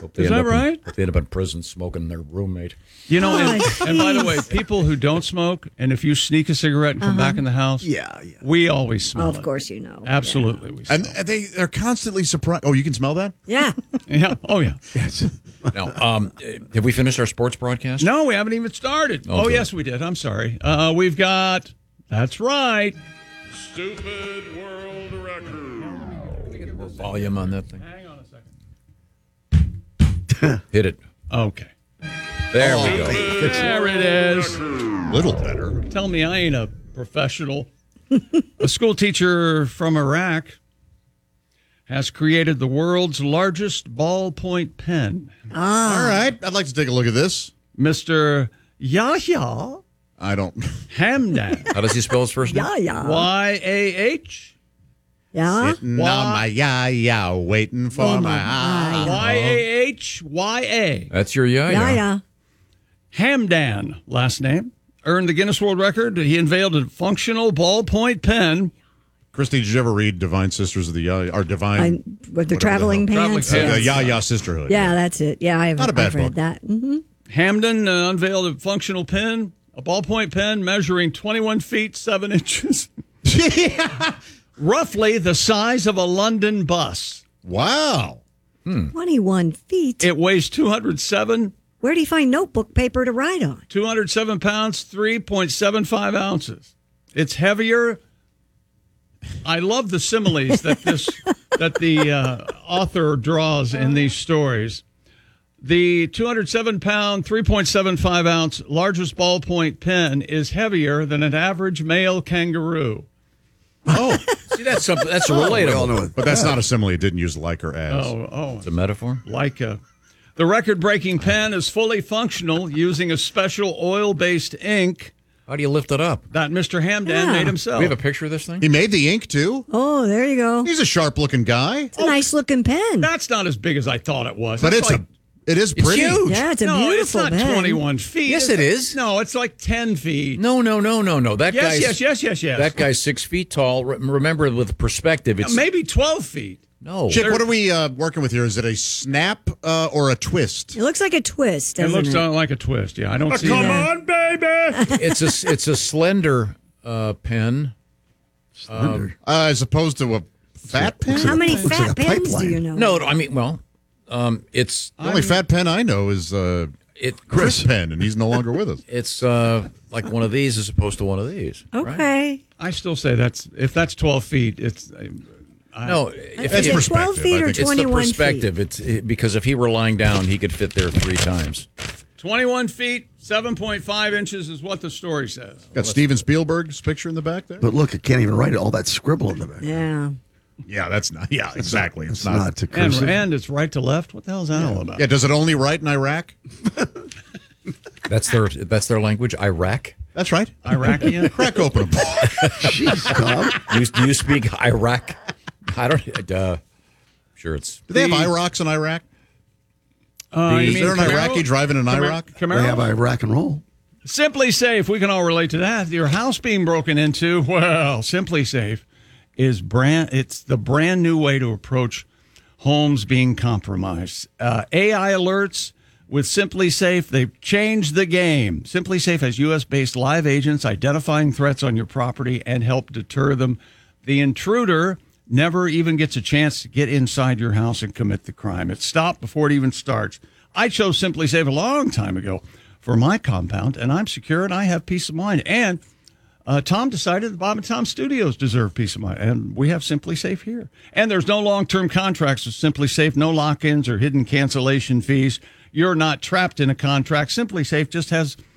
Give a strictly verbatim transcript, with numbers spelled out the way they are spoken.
They Is end that up in- right? They end up in prison smoking their roommate. You know, Oh, and, and by the jeez. way, people who don't smoke, and if you sneak a cigarette and come back in the house, Yeah, yeah. we always smell Oh, it. of course you know. Absolutely. We smell And and they, they're constantly surprised. Oh, you can smell that? Yeah. it. Yeah. Oh, yeah. Now, um, have we finished our sports broadcast? No, we haven't even started. Oh, Oh, good. yes, we did. I'm sorry. Uh, we've got, that's right. Stupid world record. More volume on that thing. Hang on a second. Hit it. Okay. There we go. There it is. Little better. Tell me I ain't a professional. A school teacher from Iraq has created the world's largest ballpoint pen. Ah. All right. I'd like to take a look at this. Mister Yahya I don't. Hamdan. How does he spell his first name? Yeah, yeah. Y A H Yeah. Sitting on my yeah, yeah, waiting for Oh, my my ah. Y A H Y A. That's your yeah, Yeah, yeah. Hamdan, last name, earned the Guinness World Record. He unveiled a functional ballpoint pen. Christy, did you ever read Divine Sisters of the Ya? Or Divine? I, with the traveling hell. Traveling pants. pants. uh, the Yes. Ya Ya Sisterhood. Yeah, that's it. Yeah, I've, Not a bad I've read book. that. Mm-hmm. Hamdan uh, unveiled a functional pen, a ballpoint pen measuring twenty-one feet, seven inches. Roughly the size of a London bus. Wow. twenty-one feet. It weighs two hundred seven, Where do you find notebook paper to write on? two hundred seven pounds, three point seven five ounces. It's heavier. I love the similes that this that the uh, author draws in these stories. The two hundred seven pound, three point seven five ounce largest ballpoint pen is heavier than an average male kangaroo. Oh, See, that's something. That's relatable. but that's not a simile. It didn't use like or as. Oh, oh, It's a metaphor. like a. The record-breaking pen is fully functional using a special oil-based ink How do you lift it up? that Mister Hamdan Yeah. made Do himself. we have a picture of this thing? He made the ink too. Oh, there you go. He's a sharp-looking guy, It's a nice looking pen. That's not as big as I thought it was. but That's it's like, a. It is It's pretty. huge. Yeah, it's a no, beautiful it's not pen. twenty-one feet. Yes, It's- it is. No, it's like ten feet. No, no, no, no, no. That Yes, guy's yes, yes, yes, yes. that guy's six feet tall. Re- Remember, with perspective, it's Maybe twelve feet. no. Chick, what are we uh, working with here? Is it a snap uh, or a twist? It looks like a twist, It doesn't looks it? uh, like a twist. Yeah, I don't see come that. on, baby. It's a it's a slender uh, pen. Uh, as opposed to a fat pen? How many Looks fat like a pens pipeline. do you know? No, I mean, well, um, it's The only fat pen I know is uh, it Chris Penn, and he's no longer with us. it's uh, like one of these as opposed to one of these. right? Okay. I still say that's if that's twelve feet. It's I, No, if That's Is it perspective, twelve feet I or think. it's the twenty-one perspective. It's it, because if he were lying down, he could fit there three times. twenty-one feet, seven point five inches is what the story says. Got Steven Spielberg's picture in the back there. But look, it can't even write it. All that scribble in the back. feet? Yeah. Yeah, that's not. Yeah, exactly. It's, It's not. not to And, cursive. and it's right to left. What the hell is that all about? Yeah, does it only write in Iraq? That's their that's their language. Iraq. That's right. Iraqian? Crack open a book. Jeez, Tom. You, do you speak Iraq? I don't. Uh, sure, it's Do they have The- IROCs in Iraq? Uh, you Is mean there an Camaro? Iraqi driving an Camaro- Iraq? They Camaro? have Iraq and roll. Simply Safe, we can all relate to that. Your house being broken into, well, Simply Safe is brand. It's the brand new way to approach homes being compromised. Uh, A I alerts with Simply Safe. They've changed the game. Simply Safe has U S based live agents identifying threats on your property and help deter them. The intruder never even gets a chance to get inside your house and commit the crime. It's stopped before it even starts. I chose Simply Safe a long time ago for my compound, and I'm secure and I have peace of mind. And uh, Tom decided that Bob and Tom Studios deserve peace of mind, and we have Simply Safe here. And there's no long-term contracts with Simply Safe, no lock-ins or hidden cancellation fees. You're not trapped in a contract. Simply Safe just has